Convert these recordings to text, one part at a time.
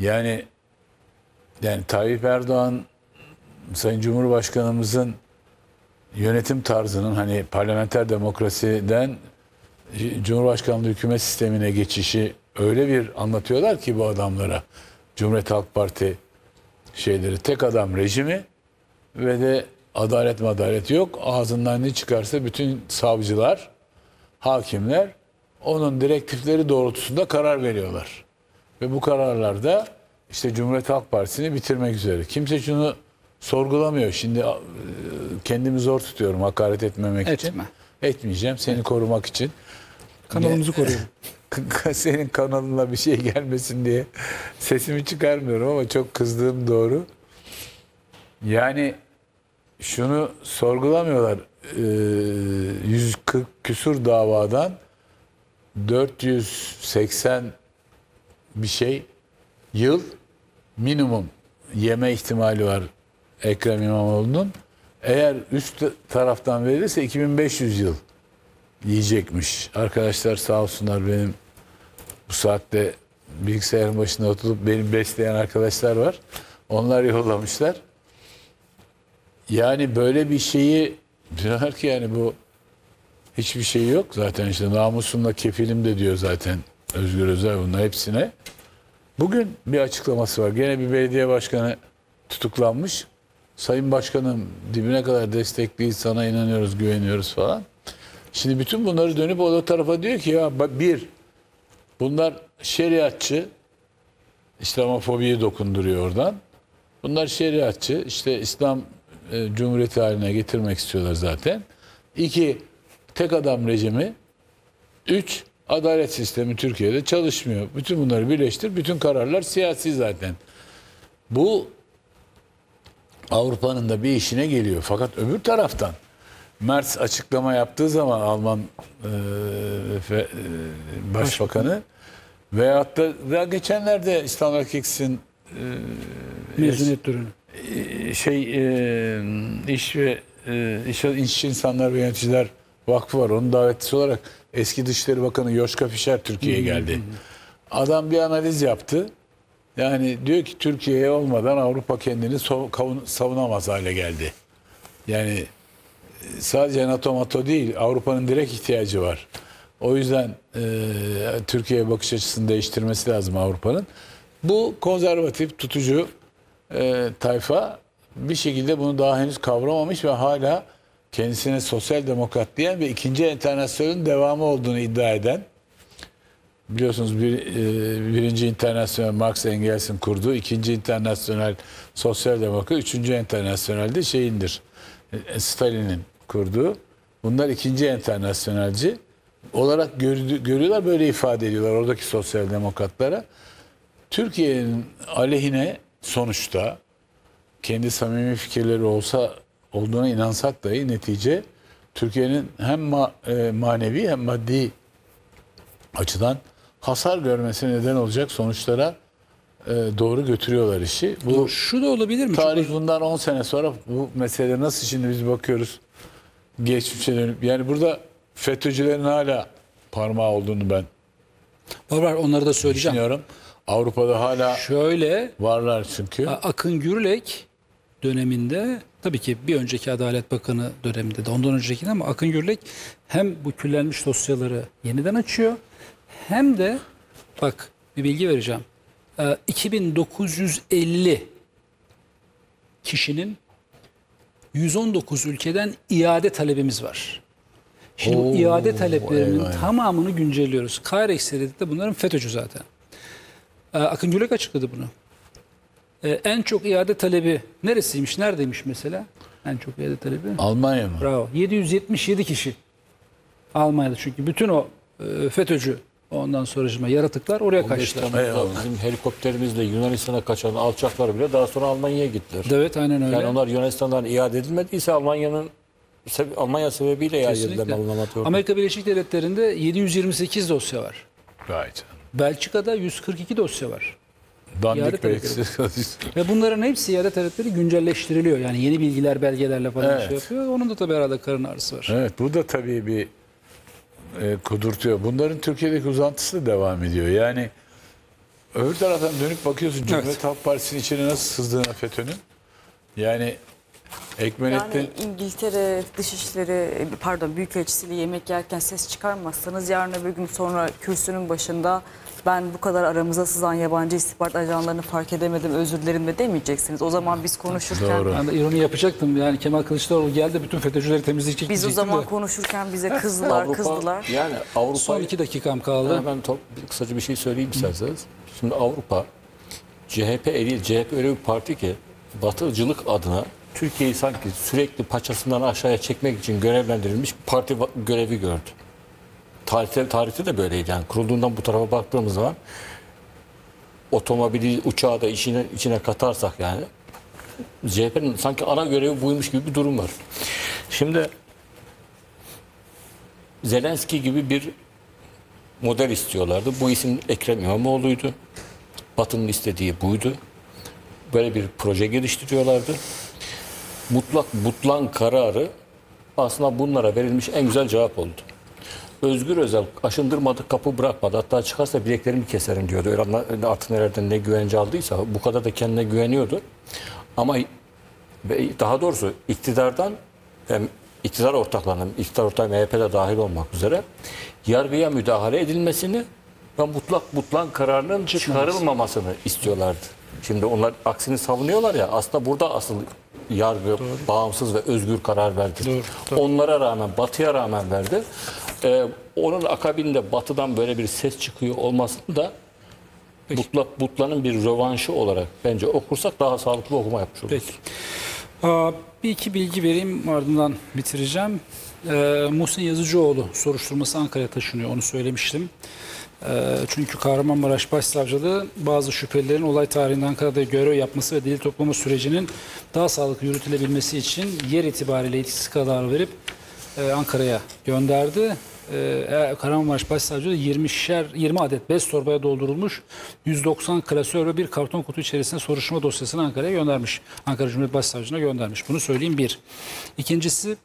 Yani Tayyip Erdoğan, Sayın Cumhurbaşkanımızın yönetim tarzının hani parlamenter demokrasiden Cumhurbaşkanlığı hükümet sistemine geçişi öyle bir anlatıyorlar ki bu adamlara. Cumhuriyet Halk Parti şeyleri, tek adam rejimi ve de adalet yok. Ağzından ne çıkarsa bütün savcılar, hakimler onun direktifleri doğrultusunda karar veriyorlar. Ve bu kararlarda işte Cumhuriyet Halk Partisi'ni bitirmek üzere. Kimse şunu sorgulamıyor. Şimdi kendimi zor tutuyorum hakaret etmemek için. Etmeyeceğim. Seni korumak için. Kanalımızı koruyorum. Senin kanalına bir şey gelmesin diye sesimi çıkarmıyorum ama çok kızdığım doğru. Yani şunu sorgulamıyorlar. 140 küsur davadan 480 bir şey yıl minimum yeme ihtimali var Ekrem İmamoğlu'nun. Eğer üst taraftan verilirse 2500 yıl yiyecekmiş. Arkadaşlar sağ olsunlar, benim bu saatte bilgisayarın başında oturup beni besleyen arkadaşlar var. Onlar yollamışlar. Yani böyle bir şeyi diyorlar ki yani bu hiçbir şey yok. Zaten işte namusumla kefilim de diyor zaten Özgür Özel bunlar hepsine. Bugün bir açıklaması var. Gene bir belediye başkanı tutuklanmış. Sayın Başkanım dibine kadar destekliyiz, sana inanıyoruz, güveniyoruz falan. Şimdi bütün bunları dönüp o tarafa diyor ki ya bunlar şeriatçı, İslamofobiyi dokunduruyor oradan. Bunlar şeriatçı, işte İslam Cumhuriyeti haline getirmek istiyorlar zaten. 2, tek adam rejimi. 3, adalet sistemi Türkiye'de çalışmıyor. Bütün bunları birleştir. Bütün kararlar siyasi zaten. Bu Avrupa'nın da bir işine geliyor. Fakat öbür taraftan Merz açıklama yaptığı zaman Alman Başbakanı veyahut da geçenlerde İstanbul Erkeks'in mezuniyet töreni. İş İnsanlar ve Yöneticiler Vakfı var. Onun davetlisi olarak eski Dışişleri Bakanı Joschka Fischer Türkiye'ye geldi. Adam bir analiz yaptı. Yani diyor ki Türkiye'ye olmadan Avrupa kendini savunamaz hale geldi. Yani sadece NATO değil, Avrupa'nın direkt ihtiyacı var. O yüzden Türkiye'ye bakış açısını değiştirmesi lazım Avrupa'nın. Bu konservatif, tutucu tayfa bir şekilde bunu daha henüz kavramamış ve hala kendisine sosyal demokrat diyen ve ikinci enternasyonun devamı olduğunu iddia eden, biliyorsunuz birinci internasyonel Marx Engels'in kurduğu, ikinci internasyonel sosyal demokrat, üçüncü internasyonel de şeyindir, Stalin'in kurduğu. Bunlar ikinci internasyonelci olarak görüyorlar, böyle ifade ediyorlar oradaki sosyal demokratlara. Türkiye'nin aleyhine sonuçta kendi samimi fikirleri olduğuna inansak dahi netice Türkiye'nin hem manevi hem maddi açıdan hasar görmesine neden olacak sonuçlara doğru götürüyorlar işi. Bu şu da olabilir mi? tarih bundan 10 sene sonra bu mesele nasıl, şimdi biz bakıyoruz geçmişe dönüp, yani burada FETÖ'cülerin hala parmağı olduğunu ben Var onları da söyleyeceğim. düşünüyorum. Avrupa'da hala Şöyle varlar çünkü. Akın Gürlek döneminde, tabii ki bir önceki Adalet Bakanı döneminde de ondan önceki, ama Akın Gürlek hem bu küllenmiş dosyaları yeniden açıyor hem de bak bir bilgi vereceğim. 2950 kişinin 119 ülkeden iade talebimiz var. Şimdi bu iade taleplerinin tamamını güncelliyoruz. Kahir ekseriyeti de bunların FETÖ'cü zaten. Akın Gürlek açıkladı bunu. En çok iade talebi neresiymiş, neredeymiş mesela? En çok iade talebi? Almanya mı? Bravo. 777 kişi. Almanya'da, çünkü bütün o FETÖ'cü ondan sonracıma yaratıklar oraya kaçtılar. Bizim helikopterimizle Yunanistan'a kaçan alçaklar bile daha sonra Almanya'ya gittiler. Evet, aynen öyle. Yani onlar Yunanistan'dan iade edilmediyse Almanya sebebiyle iade edilen anlamak yok. Amerika Birleşik Devletleri'nde 728 dosya var. Gayet. Belçika'da 142 dosya var. Dandik Ve bunların hepsi iade talepleri güncelleştiriliyor. Yani yeni bilgiler, belgelerle falan şey yapıyor. Onun da tabii herhalde karın ağrısı var. Evet, bu da tabii bir kudurtuyor. Bunların Türkiye'deki uzantısı da devam ediyor. Yani öbür taraftan dönüp bakıyorsun Cumhuriyet Halk Partisi'nin içine nasıl sızdığına FETÖ'nün. Yani Ekmelettin Yani İngiltere Dışişleri, pardon Büyükelçisiyle yemek yerken ses çıkarmazsanız yarın öbür gün sonra kürsünün başında ben bu kadar aramıza sızan yabancı istihbarat ajanlarını fark edemedim, özür dilerim de demeyeceksiniz. O zaman biz konuşurken Doğru. Ben de ironi yapacaktım. Yani Kemal Kılıçdaroğlu geldi bütün FETÖ'cüleri temizleyecek biz o diyecektim zaman de. konuşurken bize kızdılar. Yani Avrupa, Son 2 dakikam kaldı. ben kısaca bir şey söyleyeyim isterseniz. Şimdi Avrupa CHP değil, CHP öyle bir parti ki Batıcılık adına Türkiye'yi sanki sürekli paçasından aşağıya çekmek için görevlendirilmiş bir parti görevi gördü. Tarihte de böyleydi. Yani kurulduğundan bu tarafa baktığımız zaman otomobili, uçağı da içine katarsak yani CHP'nin sanki ana görevi buymuş gibi bir durum var. Şimdi Zelenski gibi bir model istiyorlardı. Bu isim Ekrem İmamoğlu'ydu. Batı'nın istediği buydu. Böyle bir proje geliştiriyorlardı. Butlan kararı aslında bunlara verilmiş en güzel cevap oldu. Özgür Özel aşındırmadı, kapı bırakmadı. Hatta çıkarsa bileklerimi keserim diyordu. Öyle artık nereden ne güvence aldıysa bu kadar da kendine güveniyordu. Ama daha doğrusu iktidardan iktidar ortaklarının, iktidar ortağı MHP'de dahil olmak üzere yargıya müdahale edilmesini ve butlan kararının çıkarılmamasını istiyorlardı. Şimdi onlar aksini savunuyorlar ya, aslında burada asıl yargı bağımsız ve özgür karar verdi. Doğru. Onlara rağmen, Batı'ya rağmen verdi. Onun akabinde Batı'dan böyle bir ses çıkıyor olmasını da Butlan'ın bir rövanşı olarak bence okursak daha sağlıklı okuma yapmış oluruz. Peki. Bir iki bilgi vereyim, ardından bitireceğim. Muhsin Yazıcıoğlu soruşturması Ankara'ya taşınıyor, onu söylemiştim. Çünkü Kahramanmaraş Başsavcılığı bazı şüphelilerin olay tarihinde Ankara'da görev yapması ve delil toplama sürecinin daha sağlıklı yürütülebilmesi için yer itibariyle etkisiz kararı verip Ankara'ya gönderdi. Kahramanmaraş Başsavcılığı 20 adet bez torbaya doldurulmuş 190 klasör ve bir karton kutu içerisinde soruşturma dosyasını Ankara'ya göndermiş. Ankara Cumhuriyet Başsavcılığına göndermiş. Bunu söyleyeyim bir. İkincisi,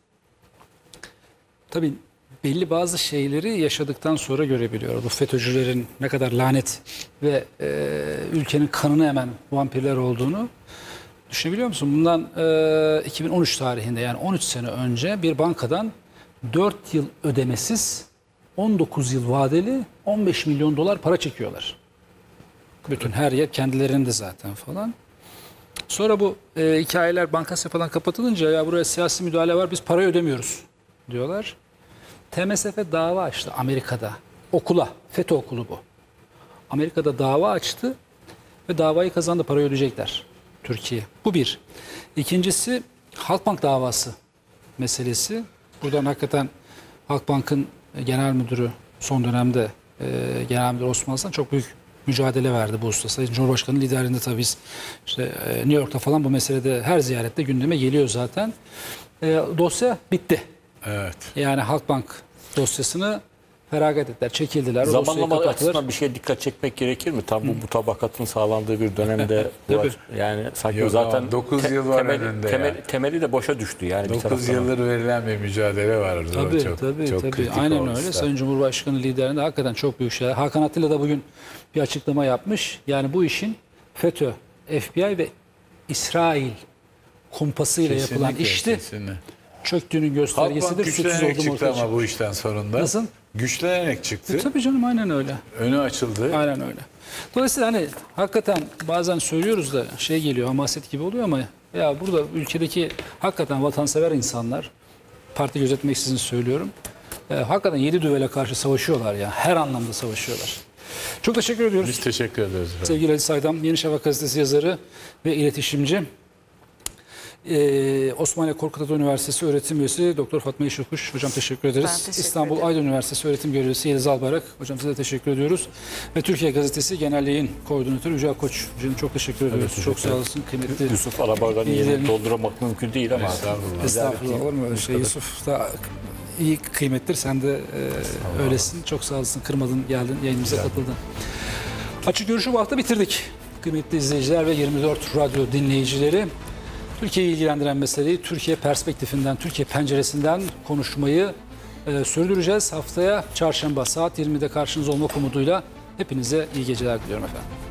tabii belli bazı şeyleri yaşadıktan sonra görebiliyor. Bu FETÖ'cülerin ne kadar lanet ve ülkenin kanını emen vampirler olduğunu düşünebiliyor musun? Bundan 2013 tarihinde, yani 13 sene önce bir bankadan 4 yıl ödemesiz 19 yıl vadeli 15 milyon dolar para çekiyorlar. Bütün her yer kendilerinde zaten falan. Sonra bu hikayeler bankası falan kapatılınca ya buraya siyasi müdahale var, biz parayı ödemiyoruz diyorlar. TMSF dava açtı Amerika'da. Okula, FETÖ okulu bu. Amerika'da dava açtı ve davayı kazandı, parayı ödeyecekler Türkiye. Bu bir. İkincisi Halkbank davası meselesi. Buradan hakikaten Halkbank'ın genel müdürü son dönemde Genel Müdür Osman Hasan çok büyük mücadele verdi bu hususta. Sayın Cumhurbaşkanı liderliğinde tabii biz işte New York'ta falan bu meselede her ziyarette gündeme geliyor zaten. Dosya bitti. evet. Yani Halkbank dosyasını feragat ettiler, çekildiler. Zamanlama açısından bir şeye dikkat çekmek gerekir mi? Tam bu mutabakatın sağlandığı bir dönemde yani sanki Yok, zaten 9 yıl var önünde ya. temeli de boşa düştü yani. 9 yıldır verilen bir mücadele var orada. Tabii, çok tabii. kritik Aynen olmuş öyle. da. Sayın Cumhurbaşkanı liderinde hakikaten çok büyük şeyler. Hakan Atilla da bugün bir açıklama yapmış. Yani bu işin FETÖ, FBI ve İsrail kumpasıyla yapılan Kesinlikle, işti. kesinlikle. Çöktüğünün Halkbank göstergesidir. Suçsuz güçlenerek olduğum çıktı ortaya ama çıkmış. bu işten sonunda. Nasıl? Güçlenerek çıktı. Tabii canım, aynen öyle. Önü açıldı. Aynen öyle. Dolayısıyla hani hakikaten bazen söylüyoruz da şey geliyor, hamaset gibi oluyor ama ya burada ülkedeki hakikaten vatansever insanlar, parti gözetmeksizin söylüyorum, hakikaten 7 düvele karşı savaşıyorlar ya. Her anlamda savaşıyorlar. Çok teşekkür ediyoruz. Biz teşekkür ederiz. Sevgili Ali Saydam, Yeni Şafak gazetesi yazarı ve iletişimci. Osmaniye Korkut Ata Üniversitesi öğretim üyesi Doktor Fatma Yeşilkuş. Hocam teşekkür ederiz. Ben teşekkür İstanbul ederim. Aydın Üniversitesi öğretim görevlisi Yeliz Albayrak. Hocam size teşekkür ediyoruz. Ve Türkiye Gazetesi Genel Yayın Koordinatörü Yücel Koç. Hocam çok teşekkür ediyoruz. Çok sağ olasın. Kıymetli. Yusuf Alabar'dan yerini doldurmak mümkün değil ama. Estağfurullah, olur mu öyle şey? Yusuf da iyi kıymettir. Sen de öylesin. Çok sağ olasın. Kırmadın, geldin, yayınımıza katıldın. Açık Görüş'ü bu hafta bitirdik. Kıymetli izleyiciler ve 24 radyo dinleyicileri. Türkiye'yi ilgilendiren meseleyi Türkiye perspektifinden, Türkiye penceresinden konuşmayı sürdüreceğiz. Haftaya çarşamba saat 20'de karşınızda olmak umuduyla hepinize iyi geceler diliyorum efendim.